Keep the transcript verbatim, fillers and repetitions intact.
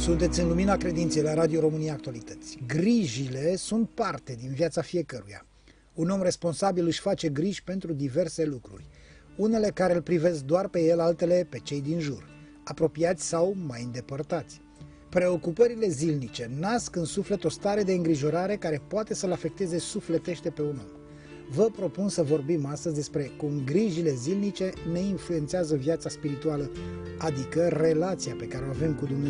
Sunteți în Lumina Credinței la Radio România Actualități. Grijile sunt parte din viața fiecăruia. Un om responsabil își face griji pentru diverse lucruri. Unele care îl privesc doar pe el, altele pe cei din jur, apropiați sau mai îndepărtați. Preocupările zilnice nasc în suflet o stare de îngrijorare care poate să-l afecteze sufletește pe un om. Vă propun să vorbim astăzi despre cum grijile zilnice ne influențează viața spirituală, adică relația pe care o avem cu Dumnezeu.